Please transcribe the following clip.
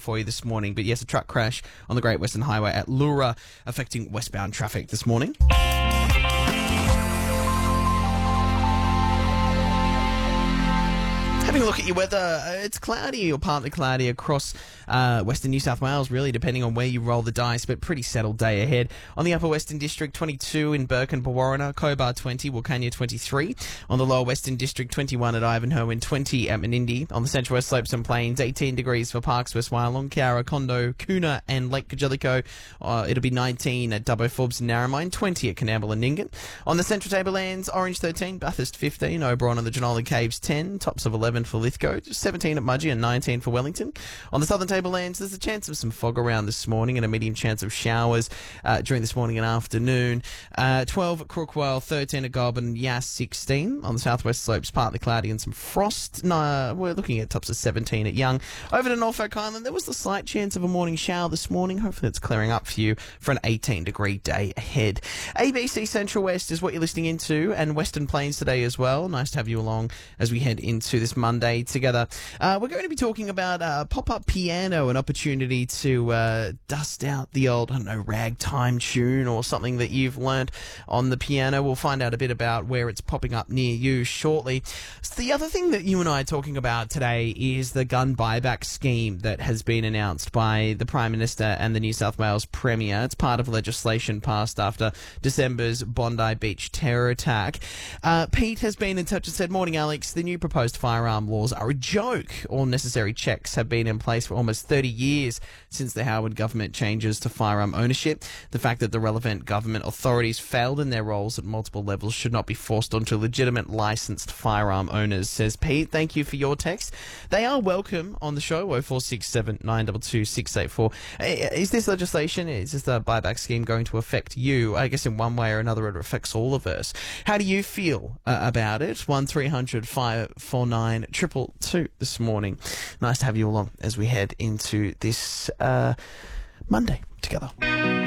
for you this morning. But yes, a truck crash on the Great Western Highway at Lura affecting westbound traffic this morning. Having a look at your weather, it's cloudy or partly cloudy across western New South Wales, really, depending on where you roll the dice, but pretty settled day ahead. On the Upper Western District, 22 in Burke and Warriner, Cobar 20, Wilcannia 23. On the Lower Western District, 21 at Ivanhoe and 20 at Menindee. On the Central West Slopes and Plains, 18 degrees for Parks, West Wyalong, Cowra, Condo, Coona and Lake Kajelico. It'll be 19 at Dubbo, Forbes and Narromine, 20 at Coonamble and Nyngan. On the Central Tablelands, Orange 13, Bathurst 15, Oberon and the Genola Caves 10, tops of 11 for Lithgow, 17 at Mudgee and 19 for Wellington. On the Southern Tablelands, there's a chance of some fog around this morning and a medium chance of showers during this morning and afternoon. 12 at Crookwell, 13 at Goulburn, Yass 16. On the southwest slopes, partly cloudy and some frost. No, we're looking at tops of 17 at Young. Over to Norfolk Island, there was the slight chance of a morning shower this morning. Hopefully it's clearing up for you for an 18-degree day ahead. ABC Central West is what you're listening into, and Western Plains today as well. Nice to have you along as we head into this Monday together. We're going to be talking about pop-up piano, an opportunity to dust out the old, ragtime tune or something that you've learnt on the piano. We'll find out a bit about where it's popping up near you shortly. So the other thing that you and I are talking about today is the gun buyback scheme that has been announced by the Prime Minister and the New South Wales Premier. It's part of legislation passed after December's Bondi Beach terror attack. Pete has been in touch and said, "Morning, Alex. The new proposed firearm laws are a joke. All necessary checks have been in place for almost 30 years since the Howard government changes to firearm ownership. The fact that the relevant government authorities failed in their roles at multiple levels should not be forced onto legitimate licensed firearm owners," says Pete. Thank you for your text. They are welcome on the show, 0467 922 684. Is this legislation, is this the buyback scheme going to affect you? I guess in one way or another it affects all of us. How do you feel about it? 1300 549 222 this morning. Nice to have you along as we head into this Monday together.